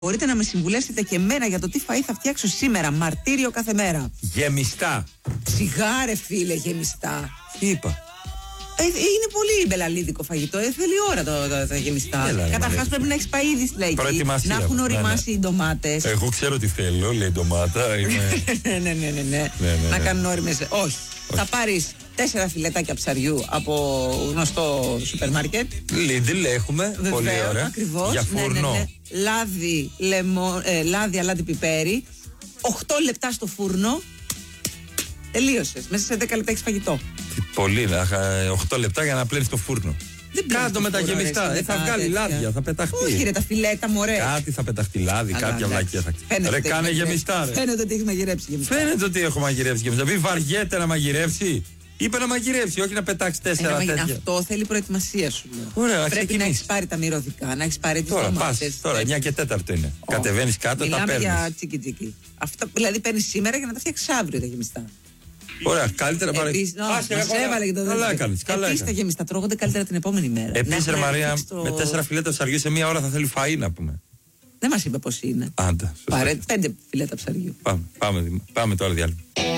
Μπορείτε να με συμβουλεύσετε και εμένα για το τι φαΐ θα φτιάξω σήμερα. Μαρτύριο κάθε μέρα. Γεμιστά. Σιγάρε φίλε, γεμιστά. Τι είπα. Είναι πολύ μπελαλίδικο φαγητό. Θέλει ώρα τα γεμιστά. Καταρχάς πρέπει να έχεις πάει ήδη στη λαϊκή. Να έχουν οριμάσει οι ντομάτες. Εγώ ξέρω τι θέλω, λέει ντομάτα. Ναι. Να κάνουν όριμες. Όχι. Θα πάρεις 4 φιλετάκια ψαριού από γνωστό σούπερ μάρκετ. Lidl έχουμε. Πολύ ωραία. Ακριβώς. Για φούρνο. Λάδι, αλάτι, πιπέρι. 8 λεπτά στο φούρνο. Τελείωσες. Μέσα σε 10 λεπτά έχεις φαγητό. Πολύ, 8 λεπτά για να πλένεις το φούρνο. Κάτω με τα γεμιστά. Θα βγάλει λάδια, θα πεταχτεί. Όχι, ρε, τα φιλέτα, μωρέ. Κάτι θα πεταχτεί, λάδι, κάποια βλακία θα χτυπήσει. Ρε, κάνε γεμιστά, ρε. Φαίνεται ότι έχει μαγειρέψει γεμιστά. Φαίνεται ότι έχω μαγειρέψει γεμιστά. Μην βαριέται να μαγειρεύσει. Είπε να μαγειρεύσει, όχι να πετάξει 4 τέτοια. Αυτό θέλει προετοιμασία σου. Ωραία, πρέπει να έχει πάρει τα μυρωδικά, να έχει πάρει τις ντομάτες. Τώρα 9 και 4 είναι. Κατεβαίνει κάτω, τα παίρνει. Μιλάμε για τσίκι. Αυτά δηλαδή παίρνει σήμερα για να τα φτιάξει αύριο τα γεμιστά. Ωραία, καλύτερα πάρε. Καλά έκανες. Επίσης τα γεμιστά τρώγονται καλύτερα την επόμενη μέρα. Επίσης, Μαρία, με 4 φιλέτα ψαριού σε μία ώρα θα θέλει φαΐ να πούμε. Δεν μας είπε πώς είναι. Άντα. Πάρε 5 φιλέτα ψαριού. Πάμε τώρα διάλειμμα.